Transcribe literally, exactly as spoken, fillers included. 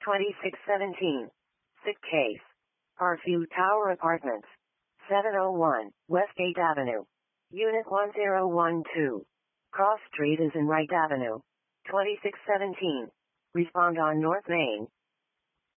twenty-six seventeen. Sick case. Parkview Tower Apartments. seven oh one, West eighth Avenue. Unit one zero one two. Cross Street is in Wright Avenue. twenty-six seventeen. Respond on North Main.